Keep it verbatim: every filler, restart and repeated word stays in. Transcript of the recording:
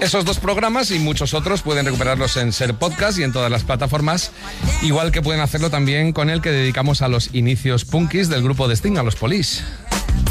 Esos dos programas y muchos otros pueden recuperarlos en Ser Podcast y en todas las plataformas, igual que pueden hacerlo también con el que dedicamos a los inicios punkis del grupo de Sting, a los Police.